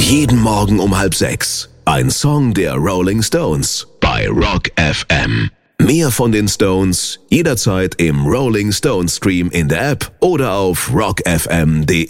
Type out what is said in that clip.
Jeden Morgen um 5:30. Ein Song der Rolling Stones bei Rock FM. Mehr von den Stones jederzeit im Rolling Stones Stream in der App oder auf rockfm.de.